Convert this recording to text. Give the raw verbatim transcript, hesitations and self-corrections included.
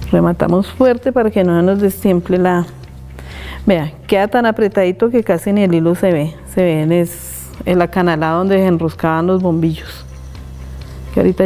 Rematamos fuerte para que no se nos destemple la... Vea, queda tan apretadito que casi ni el hilo se ve. Se ve en es, el acanalado donde se enroscaban los bombillos. Que ahorita